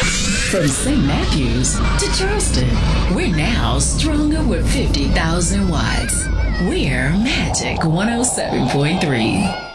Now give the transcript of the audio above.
From St. Matthews to Charleston, we're now stronger with 50,000 watts. We're Magic 107.3.